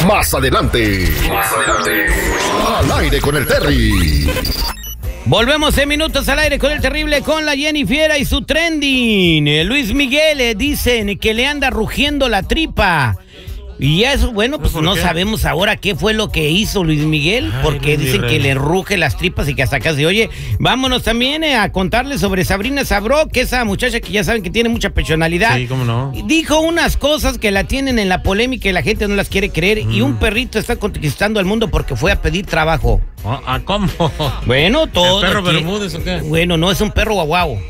Más adelante. Al aire con el Terry. Volvemos en minutos al aire con el terrible, con la Jenny Fiera y su trending. Luis Miguel dicen que le anda rugiendo la tripa. Y eso, bueno, pues no sabemos ahora qué fue lo que hizo Luis Miguel, porque dicen que le ruge las tripas y que hasta acá se oye. Vámonos también a contarles sobre Sabrina Sabrok, que esa muchacha que ya saben que tiene mucha personalidad. Sí, cómo no. Dijo unas cosas que la tienen en la polémica y la gente no las quiere creer. Y un perrito está conquistando al mundo porque fue a pedir trabajo. ¿Cómo? Bueno, todo. ¿El perro Bermúdez o qué? Bueno, no, es un perro guau.